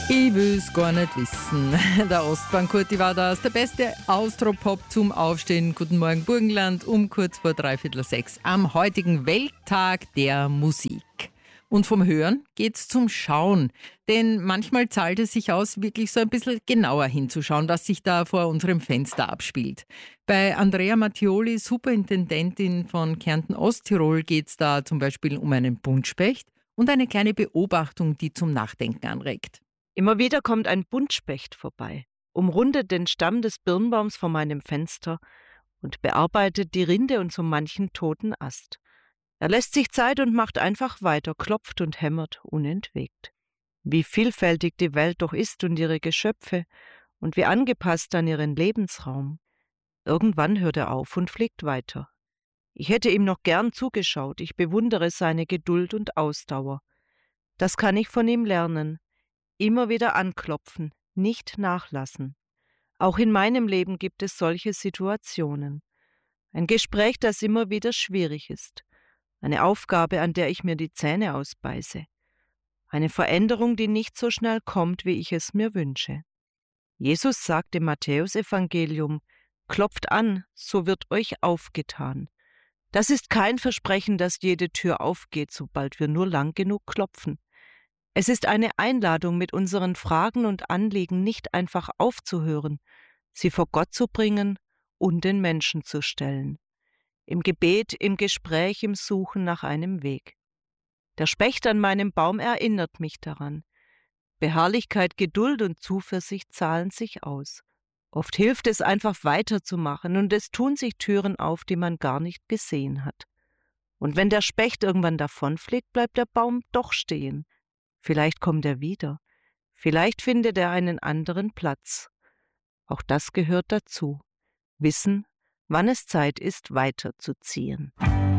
Ich will's gar nicht wissen. Der Ostbahn-Kurti war das, der beste Austropop zum Aufstehen. Guten Morgen Burgenland um kurz vor 5:45 am heutigen Welttag der Musik. Und vom Hören geht's zum Schauen. Denn manchmal zahlt es sich aus, wirklich so ein bisschen genauer hinzuschauen, was sich da vor unserem Fenster abspielt. Bei Andrea Mattioli, Superintendentin von Kärnten Osttirol, geht's da zum Beispiel um einen Buntspecht und eine kleine Beobachtung, die zum Nachdenken anregt. Immer wieder kommt ein Buntspecht vorbei, umrundet den Stamm des Birnbaums vor meinem Fenster und bearbeitet die Rinde und so manchen toten Ast. Er lässt sich Zeit und macht einfach weiter, klopft und hämmert unentwegt. Wie vielfältig die Welt doch ist und ihre Geschöpfe und wie angepasst an ihren Lebensraum. Irgendwann hört er auf und fliegt weiter. Ich hätte ihm noch gern zugeschaut, ich bewundere seine Geduld und Ausdauer. Das kann ich von ihm lernen. Immer wieder anklopfen, nicht nachlassen. Auch in meinem Leben gibt es solche Situationen. Ein Gespräch, das immer wieder schwierig ist. Eine Aufgabe, an der ich mir die Zähne ausbeiße. Eine Veränderung, die nicht so schnell kommt, wie ich es mir wünsche. Jesus sagt im Matthäusevangelium: Klopft an, so wird euch aufgetan. Das ist kein Versprechen, dass jede Tür aufgeht, sobald wir nur lang genug klopfen. Es ist eine Einladung, mit unseren Fragen und Anliegen nicht einfach aufzuhören, sie vor Gott zu bringen und den Menschen zu stellen. Im Gebet, im Gespräch, im Suchen nach einem Weg. Der Specht an meinem Baum erinnert mich daran. Beharrlichkeit, Geduld und Zuversicht zahlen sich aus. Oft hilft es einfach weiterzumachen und es tun sich Türen auf, die man gar nicht gesehen hat. Und wenn der Specht irgendwann davonfliegt, bleibt der Baum doch stehen. Vielleicht kommt er wieder. Vielleicht findet er einen anderen Platz. Auch das gehört dazu. Wissen, wann es Zeit ist, weiterzuziehen.